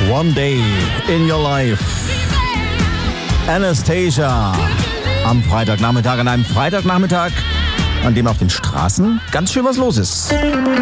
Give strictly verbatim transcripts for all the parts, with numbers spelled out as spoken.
One Day in Your Life. Anastasia. Am Freitagnachmittag, an einem Freitagnachmittag, an dem auf den Straßen ganz schön was los ist.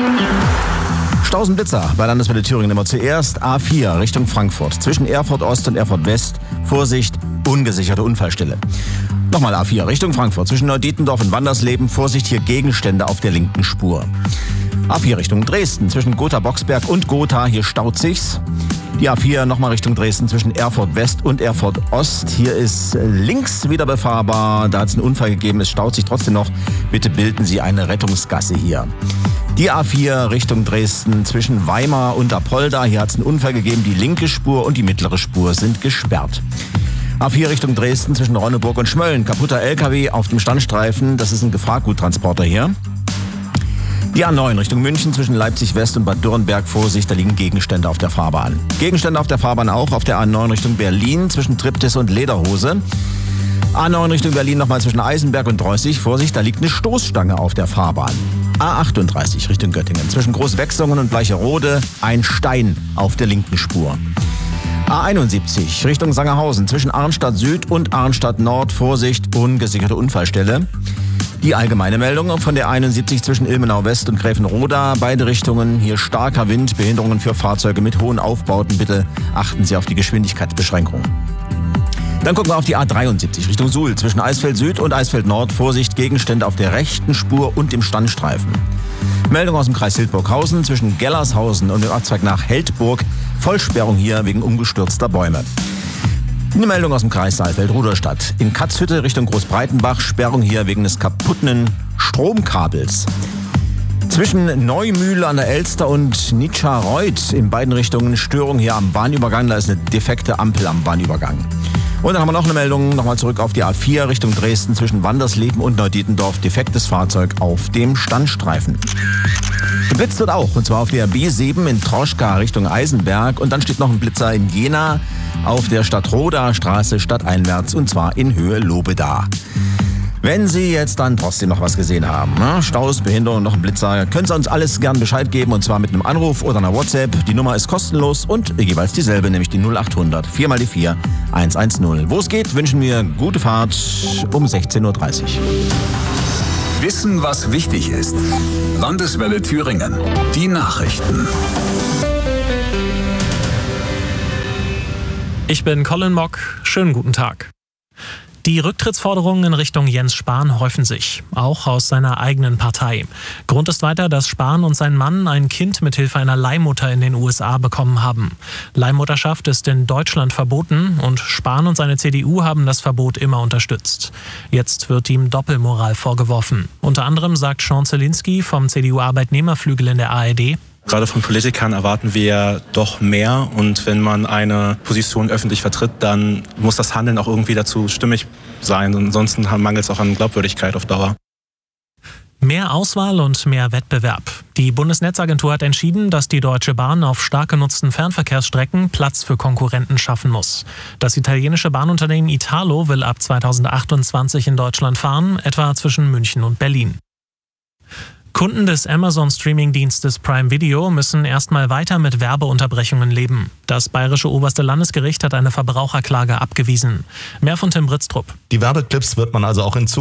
Staus und Blitzer bei Landeswelle Thüringen immer zuerst. A vier Richtung Frankfurt. Zwischen Erfurt Ost und Erfurt West. Vorsicht, ungesicherte Unfallstelle. Nochmal A vier Richtung Frankfurt. Zwischen Neudietendorf und Wandersleben. Vorsicht, hier Gegenstände auf der linken Spur. A vier Richtung Dresden. Zwischen Gotha-Boxberg und Gotha. Hier staut sich's. Die A vier nochmal Richtung Dresden zwischen Erfurt West und Erfurt Ost. Hier ist links wieder befahrbar. Da hat es einen Unfall gegeben. Es staut sich trotzdem noch. Bitte bilden Sie eine Rettungsgasse hier. Die A vier Richtung Dresden zwischen Weimar und Apolda. Hier hat es einen Unfall gegeben. Die linke Spur und die mittlere Spur sind gesperrt. A vier Richtung Dresden zwischen Ronneburg und Schmölln. Kaputter L K W auf dem Standstreifen. Das ist ein Gefahrguttransporter hier. Die A neun Richtung München zwischen Leipzig West und Bad Dürrenberg. Vorsicht, da liegen Gegenstände auf der Fahrbahn. Gegenstände auf der Fahrbahn auch auf der A neun Richtung Berlin zwischen Triptis und Lederhose. A neun Richtung Berlin nochmal zwischen Eisenberg und Dreußig. Vorsicht, da liegt eine Stoßstange auf der Fahrbahn. A achtunddreißig Richtung Göttingen zwischen Großwechsungen und Bleicherode. Ein Stein auf der linken Spur. A einundsiebzig Richtung Sangerhausen zwischen Arnstadt Süd und Arnstadt Nord. Vorsicht, ungesicherte Unfallstelle. Die allgemeine Meldung von der einundsiebzig zwischen Ilmenau West und Gräfenroda. Beide Richtungen, hier starker Wind, Behinderungen für Fahrzeuge mit hohen Aufbauten. Bitte achten Sie auf die Geschwindigkeitsbeschränkung. Dann gucken wir auf die A dreiundsiebzig Richtung Suhl zwischen Eisfeld Süd und Eisfeld Nord. Vorsicht, Gegenstände auf der rechten Spur und im Standstreifen. Meldung aus dem Kreis Hildburghausen zwischen Gellershausen und dem Abzweig nach Heldburg. Vollsperrung hier wegen umgestürzter Bäume. Eine Meldung aus dem Kreis Saalfeld-Rudolstadt. In Katzhütte Richtung Großbreitenbach. Sperrung hier wegen des kaputten Stromkabels. Zwischen Neumühle an der Elster und Nitscherreuth in beiden Richtungen Störung hier am Bahnübergang. Da ist eine defekte Ampel am Bahnübergang. Und dann haben wir noch eine Meldung, nochmal zurück auf die A vier Richtung Dresden zwischen Wandersleben und Neudietendorf. Defektes Fahrzeug auf dem Standstreifen. Geblitzt wird auch, und zwar auf der B sieben in Troschka Richtung Eisenberg. Und dann steht noch ein Blitzer in Jena auf der Stadtroda Straße stadteinwärts, und zwar in Höhe Lobeda. Wenn Sie jetzt dann trotzdem noch was gesehen haben, ne? Staus, Behinderung, noch ein Blitzer, können Sie uns alles gern Bescheid geben, und zwar mit einem Anruf oder einer WhatsApp. Die Nummer ist kostenlos und jeweils dieselbe, nämlich die null achthundert vier mal die vier hundertzehn. Wo es geht, wünschen wir gute Fahrt um sechzehn Uhr dreißig. Wissen, was wichtig ist. Landeswelle Thüringen. Die Nachrichten. Ich bin Colin Mock. Schönen guten Tag. Die Rücktrittsforderungen in Richtung Jens Spahn häufen sich, auch aus seiner eigenen Partei. Grund ist weiter, dass Spahn und sein Mann ein Kind mithilfe einer Leihmutter in den U S A bekommen haben. Leihmutterschaft ist in Deutschland verboten und Spahn und seine C D U haben das Verbot immer unterstützt. Jetzt wird ihm Doppelmoral vorgeworfen. Unter anderem sagt Sean Zielinski vom C D U-Arbeitnehmerflügel in der A R D: Gerade von Politikern erwarten wir doch mehr, und wenn man eine Position öffentlich vertritt, dann muss das Handeln auch irgendwie dazu stimmig sein. Ansonsten mangelt es auch an Glaubwürdigkeit auf Dauer. Mehr Auswahl und mehr Wettbewerb. Die Bundesnetzagentur hat entschieden, dass die Deutsche Bahn auf stark genutzten Fernverkehrsstrecken Platz für Konkurrenten schaffen muss. Das italienische Bahnunternehmen Italo will ab zweitausendachtundzwanzig in Deutschland fahren, etwa zwischen München und Berlin. Kunden des Amazon-Streaming-Dienstes Prime Video müssen erstmal weiter mit Werbeunterbrechungen leben. Das bayerische oberste Landesgericht hat eine Verbraucherklage abgewiesen. Mehr von Tim Britztrup. Die Werbeclips wird man also auch in Zukunft